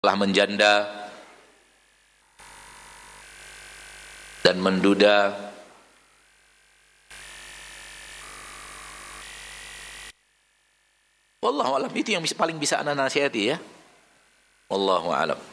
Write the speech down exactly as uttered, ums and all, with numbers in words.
telah menjanda dan menduda, wallahu alam, itu yang paling bisa ana nasihati ya. Wallahu alam.